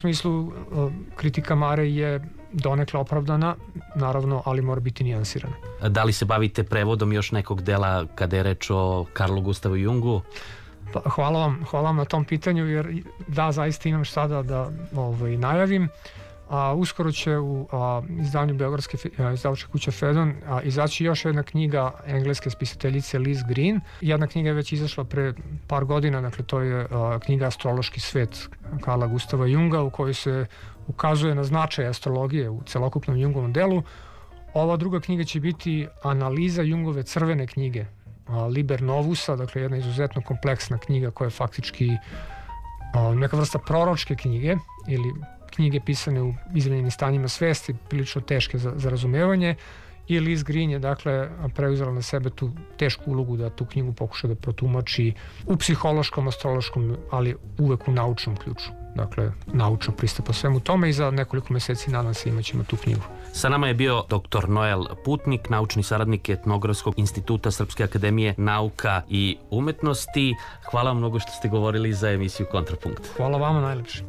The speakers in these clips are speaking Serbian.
U smislu, kritika Mare je donekle opravdana, naravno, ali mora biti nijansirana. Da li se bavite prevodom još nekog dela kada je reč o Karlu Gustavu Jungu? Pa, hvala vam na tom pitanju, jer da, zaista imam šta da najavim. Uskoro će u izdanju Beogradske izdavačke kuće Fedon izaći još jedna knjiga engleske spisateljice Liz Green. Jedna knjiga je već izašla pre par godina, dakle to je knjiga Astrološki svet Karla Gustava Junga, u kojoj se ukazuje na značaj astrologije u celokupnom Jungovom delu. Ova druga knjiga će biti analiza Jungove crvene knjige, Liber Novusa, dakle jedna izuzetno kompleksna knjiga koja je faktički neka vrsta proročke knjige ili knjige pisane u izmenjenim stanjima svesti, prilično teške za razumevanje, i Liz Green je dakle preuzela na sebe tu tešku ulogu da tu knjigu pokuša da protumači u psihološkom, astrološkom, ali uvek u naučnom ključu. Dakle, naučno pristupa svemu tome i za nekoliko meseci nadam se imat ćemo tu knjigu. Sa nama je bio dr. Noel Putnik, naučni saradnik Etnografskog instituta Srpske akademije nauka i umetnosti. Hvala vam mnogo što ste govorili za emisiju Kontrapunkt. Hvala vama najlepše.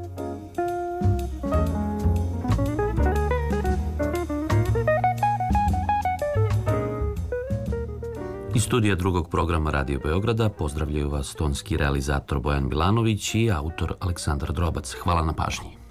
Iz studija drugog programa Radio Beograda pozdravljaju vas tonski realizator Bojan Milanović i autor Aleksandar Drobac. Hvala na pažnji.